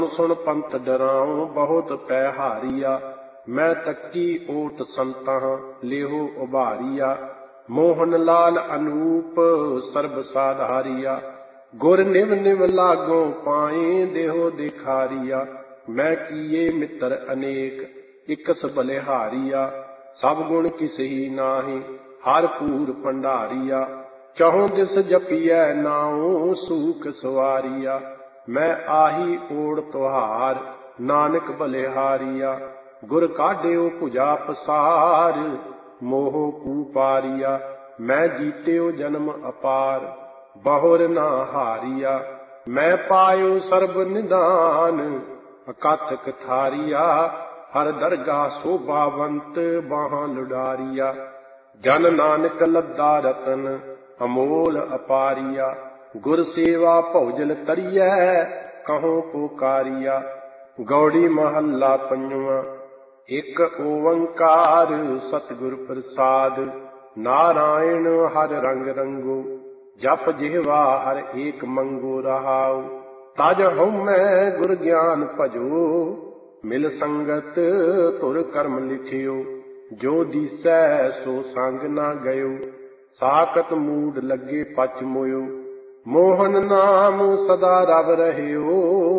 ਸੁਣ ਪੰਥ ਡਰਾਉ ਬਹੁਤ ਪੈ ਹਾਰੀਆ। ਮੈਂ ਤੱਕੀ ਓਟ ਸੰਤਾਂ ਲੇਹੋ ਉਭਾਰੀਆ। ਮੋਹਨ ਲਾਲ ਅਨੂਪ ਸਰਬ ਸਾਧਾਰੀਆ। ਗੁਰ ਨਿਵ ਨਿਵ ਲਾਗੋ ਪਾਏ ਦੇਹੋ ਦਿਖਾਰੀਆ। ਮੈਂ ਕੀਏ ਮਿੱਤਰ ਅਨੇਕ ਇਕਸ ਬਲਿਹਾਰੀਆ। ਸਭ ਗੁਣ ਕਿਸਹੀ ਨਾਹੀ ਹਰ ਪੂਰ ਭੰਡਾਰੀਆ। ਚਹੁ ਦਿਸ ਜਪੀਐ ਨਾਉ ਸੂਖ ਸਵਾਰੀਆ। ਮੈਂ ਆਹੀ ਓੜ ਤੁਹਾਰ ਨਾਨਕ ਬਲਿਹਾਰੀਆ। ਗੁਰ ਕਾਢਿਓ ਭੁਜਾ ਪਸਾਰ ਮੋਹ ਕੂਪਾਰੀਆ। ਮੈਂ ਜੀਤਿਓ ਜਨਮ ਅਪਾਰ ਬਹੁਰ ਨਾ ਹਾਰੀਆ। ਮੈਂ ਪਾਇਓ ਸਰਬ ਨਿਦਾਨ ਅਕਥ ਕਥਾਰੀਆ। ਹਰ ਦਰਗਾਹ ਸੋਭਾਵੰਤ ਬਾਹਾਂ ਲੁਡਾਰੀਆ। ਜਨ ਨਾਨਕ ਲੱਦਾ ਰਤਨ ਅਮੋਲ ਅਪਾਰੀਆ। ਗੁਰ ਸੇਵਾ ਭੋਜਲ ਤਰੀਐ ਕਹੋ ਪੁਕਾਰੀਆ। ਗੌੜੀ ਮਹੱਲਾ ਪੰਜਵਾਂ। ਇੱਕ ਓੰਕਾਰ ਸਤਿਗੁਰ ਪ੍ਰਸਾਦ। ਨਾਰਾਇਣ ਹਰ ਰੰਗ ਰੰਗੋ ਜਪ ਜਿਹਵਾ ਹਰ ਏਕ ਮੰਗੋ ਰਹਾਉ। ਤਜ ਹਉਮੈ ਗੁਰ ਗਿਆਨ ਭਜੋ ਮਿਲ ਸੰਗਤ ਧੁਰ ਕਰਮ ਲਿਖਿਓ। ਜੋ ਦੀਸੈ ਸੋ ਸੰਗ ਨਾ ਗਇਓ ਸਾਕਤ ਮੂਡ ਲੱਗੇ ਪਚ ਮੋਇਓ। ਮੋਹਨ ਨਾਮ ਸਦਾ ਰਵ ਰਹਿਓ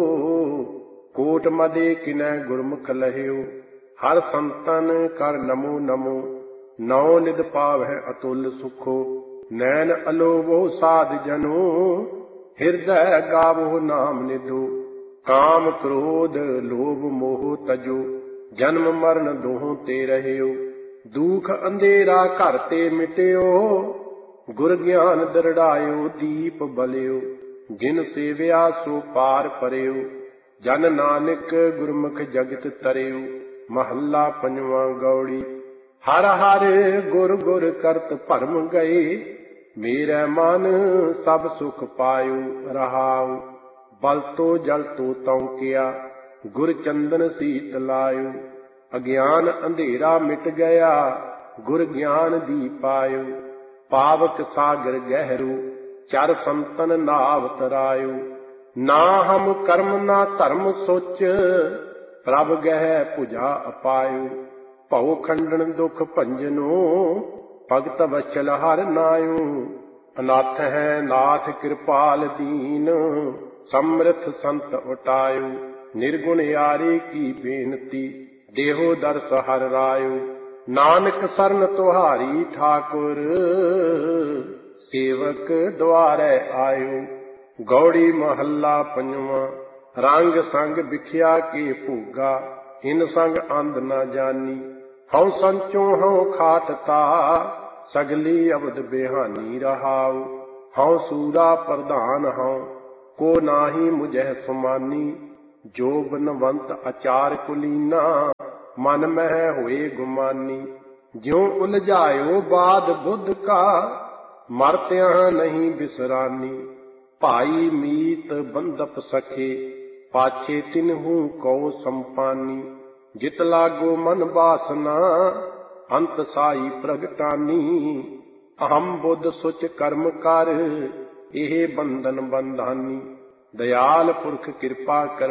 ਕੋਟ ਮਦੇ ਕਿਨੈ ਗੁਰਮੁਖ ਲਹਿਓ। ਹਰ ਸੰਤਨ ਕਰ ਨਮੋ ਨਮੋ ਨੌ ਨਿਧ ਪਾਵਹਿ ਅਤੁਲ ਸੁਖੋ। ਨੈਣ ਅਲੋਵੋ ਸਾਧ ਜਨੋ ਹਿਰਦੈ ਗਾਵੋ ਨਾਮ ਨਿਧੋ। ਕਾਮ ਕ੍ਰੋਧ ਲੋਭ ਮੋਹ ਤਜੋ ਜਨਮ ਮਰਨ ਦੋਹਾਂ ਤੇ ਰਹਿਓ। ਦੁਖ ਅੰਧੇਰਾ ਘਰ ਤੇ ਮਿਟਿਓ ਗੁਰ ਗਿਆਨ ਦਰੜਾਇਓ ਦੀਪ ਬਲਿਓ। ਜਿਨ ਸੇਵਿਆ ਸੋ ਪਾਰ ਪਰਿਓ ਜਨ ਨਾਨਕ ਗੁਰਮੁਖ ਜਗਤ ਤਰਿਓ। ਮਹੱਲਾ ਪੰਜਵਾਂ। ਗੌੜੀ ਹਰ ਹਰ ਗੁਰ ਗੁਰ ਕਰਤ ਭਰਮ ਗਏ। ਮੇਰੇ ਮਨ ਸਭ ਸੁਖ ਪਾਇਓ ਰਹਾਉ। ਬਲ ਤੋ ਜਲ ਤੋ ਤੌਂਕਿਆ ਗੁਰ ਚੰਦਨ ਸੀਤ ਲਾਇਓ। ਅਗਿਆਨ ਅੰਧੇਰਾ ਮਿਟ ਗਿਆ ਗੁਰ ਗਿਆਨ ਦੀਪ ਆਇਓ। ਪਾਵਕ ਸਾਗਰ ਗਹਿਰੋ ਚਰ ਸੰਤਨ ਨਾਵ ਤਰਾਇਓ। ਨਾ ਹਮ ਕਰਮ ਨਾ ਧਰਮ ਸੋਚ ਪ੍ਰਭ ਗਹਿ ਭੁਜਾ ਅਪਾਇਓ। ਭਉ ਖੰਡਨ ਦੁਖ ਭੰਜਨੋ ਭਗਤ ਵਚਲ ਹਰ ਨਾਇਓ। ਅਨਾਥ ਹੈ ਨਾਥ ਕਿਰਪਾਲ ਦੀਨ ਸਮਰਥ ਸੰਤ ਉਟਾਇਓ। ਨਿਰਗੁਣ ਯਾਰੇ ਕੀ ਬੇਨਤੀ ਦੇਹੋ ਦਰਸ ਹਰ ਰਾਇਓ। ਨਾਨਕ ਸਰਨ ਤੁਹਾਰੀ ਠਾਕੁਰ ਸੇਵਕ ਦੁਆਰੈ ਆਇਓ। ਗੌੜੀ ਮਹੱਲਾ ਪੰਜਵਾਂ। ਰੰਗ ਸੰਗ ਵਿਖਿਆ ਕੇ ਭੋਗਾ ਇਨ ਸੰਗ ਅੰਧ ਨਾ ਜਾਨੀ। ਹਉ ਸੰਚੋ ਹਉ ਖਾਟਤਾ ਸਗਲੀ ਅਬਦ ਬਿਹਾਨੀ ਰਹਾਉ। ਹਉ ਸੂਰਾ ਪ੍ਰਧਾਨ ਹਉ ਕੋ ਨਾਹੀ ਮੁਝੈ ਸਮਾਨੀ। ਜੋ ਬਨਵੰਤ ਆਚਾਰ ਕੁਲੀਨਾ ਮਨ ਮਹਿ ਹੋਏ ਗੁਮਾਨੀ। ਜਿਉ ਉਲਝਾਇਓ ਬਾਦ ਬੁੱਧ ਕਾ ਮਰਤਿਆਂ ਨਹੀਂ ਬਿਸਰਾਨੀ। ਭਾਈ ਮੀਤ ਬੰਧਪ ਸਖੇ ਪਾਛੇ ਤਿਨਹੂ ਕਉ ਸੰਪਾਨੀ। ਜਿਤ ਲਾਗੋ ਮਨ ਬਾਸਨਾ ਅੰਤ ਸਾਈ ਪ੍ਰਗਟਾਨੀ। ਅਹੰ ਬੁੱਧ ਸੁਚ ਕਰਮ ਕਰ ਇਹ ਬੰਧਨ ਬੰਧਾਨੀ। ਦਇਆਲ ਪੁਰਖ ਕਿਰਪਾ ਕਰ